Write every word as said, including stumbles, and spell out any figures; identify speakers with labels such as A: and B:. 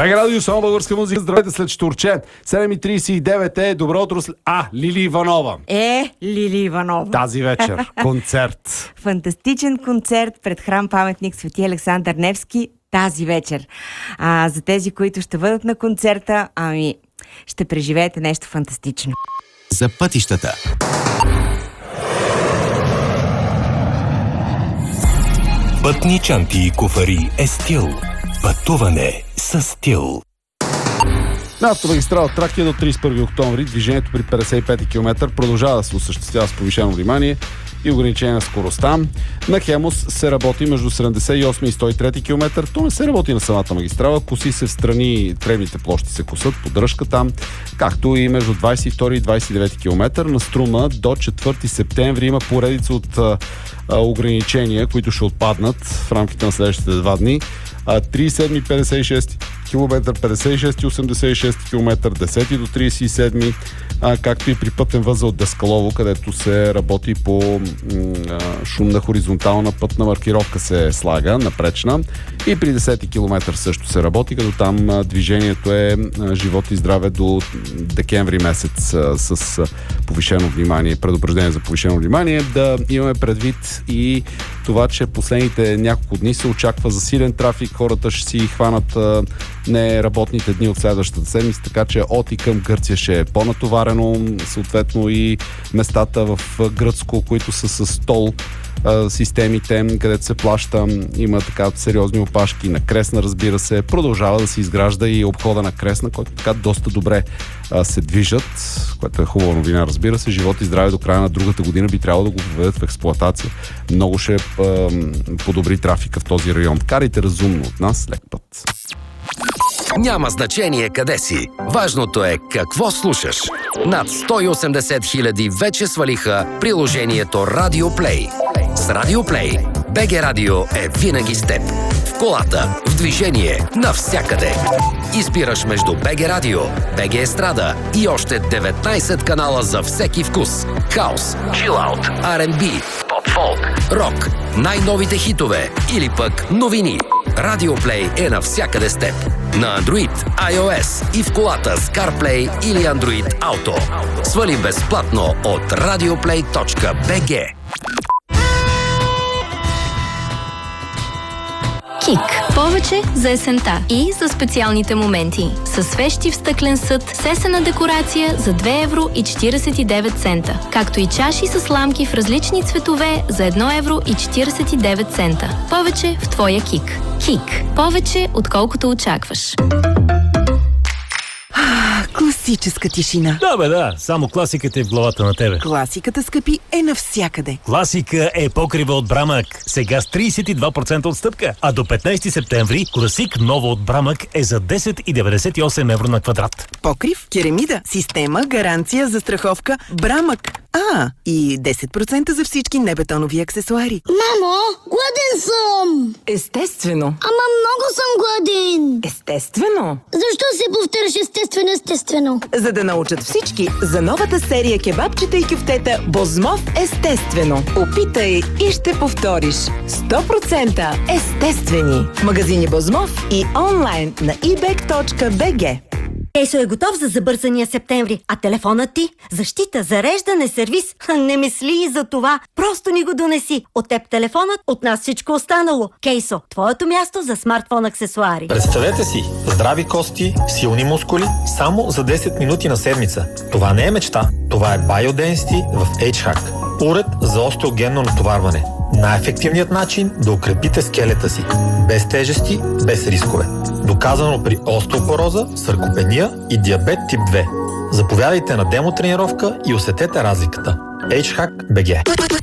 A: БГ Радио, само българска музика. Здравейте след штурче. седем и тридесет и девет е добро утро. След... А, Лили Иванова.
B: Е, Лили Иванова.
A: Тази вечер. Концерт.
B: Фантастичен концерт пред храм паметник Свети Александър Невски тази вечер. А за тези, които ще бъдат на концерта, ами ще преживеете нещо фантастично.
C: За пътищата.
D: Пътни чанти и куфари е стил. Пътуване с стил.
A: На автомагистрала Тракия до тридесет и първи октомври движението при петдесет и пети километър продължава да се осъществява с повишено внимание и ограничение на скоростта. На Хемус се работи между седемдесет и осми и сто и трети километър. То не се работи на самата магистрала. Коси се в страни, тревните площи се косат, поддръжка там, както и между двадесет и втори и двадесет и девети километър. На Струма до четвърти септември има поредица от а, а, ограничения, които ще отпаднат в рамките на следващите два дни. тридесет и седми петдесет и шести километър, петдесет и шести осемдесет и шести километър, десети до тридесет и седми, а, както и при пътен възел Даскалово, където се работи по м- а, шумна хоризонтална пътна маркировка се слага, напречна. И при десети километър също се работи, като там а, движението е а, живот и здраве до декември месец а, с а, повишено внимание, предупреждение за повишено внимание. Да имаме предвид и това, че последните няколко дни се очаква засилен трафик, хората ще си хванат а, неработните дни от следващата седмица, така че от и към Гърция ще е по-натоварено, съответно и местата в Гръцко, които са с тол системите, където се плаща, има така сериозни опашки. На Кресна, разбира се, продължава да се изгражда и обхода на Кресна, който така доста добре а, се движат, което е хубава новина, разбира се. Живот и здраве до края на другата година би трябвало да го въведат в експлоатация. Много ще а, подобри трафика в този район. Карайте разумно от нас, лек път.
E: Няма значение къде си. Важното е какво слушаш. Над сто и осемдесет хиляди вече свалиха приложението Radio Play. С Radio Play БГ Радио е винаги с теб. В колата, в движение, навсякъде. Избираш между БГ Радио, БГ Естрада и още деветнадесет канала за всеки вкус. Хаус, чилаут, Ар енд Би, поп-фолк, рок, най-новите хитове или пък новини. Radio Play е навсякъде с теб. На Android, iOS и в колата с CarPlay или Android Auto. Свали безплатно от радиоплей точка би джи.
F: Кик. Повече за есента и за специалните моменти. Със свещи в стъклен съд, сесена декорация за две евро и четиридесет и девет цента. Както и чаши с ламки в различни цветове за едно евро и четиридесет и девет цента. Повече в твоя Кик. Кик. Повече отколкото очакваш.
G: Класическа тишина.
H: Да, бе, да. Само класиката е в главата на тебе.
G: Класиката, скъпи, е навсякъде.
H: Класика е покрива от Брамък. Сега с тридесет и два процента отстъпка. А до петнадесети септември класик ново от Брамък е за десет и деветдесет и осем евро на квадрат.
G: Покрив, керамида, система, гаранция, застраховка, Брамък. А, и десет процента за всички небетонови аксесуари.
I: Мамо, гладен съм!
G: Естествено.
I: Ама много съм гладен!
G: Естествено.
I: Защо се повтаряш естествено, естествено?
G: За да научат всички за новата серия кебабчета и кюфтета Бозмов естествено. Опитай и ще повториш. сто процента естествени. В магазини Бозмов и онлайн на и бек точка би джи.
J: Кейсо е готов за забързания септември, а телефонът ти? Защита, зареждане, сервис? Не мисли и за това. Просто ни го донеси. От теб телефонът, от нас всичко останало. Кейсо, твоето място за смартфон аксесуари.
K: Представете си, здрави кости, силни мускули, само за десет минути на седмица. Това не е мечта, това е Biodensity в H-Hack. Уред за остеогенно натоварване. Най-ефективният начин да укрепите скелета си. Без тежести, без рискове. Доказано при остеопороза, саркопения и диабет тип две. Заповядайте на демо тренировка и усетете разликата. H-Hack би джи.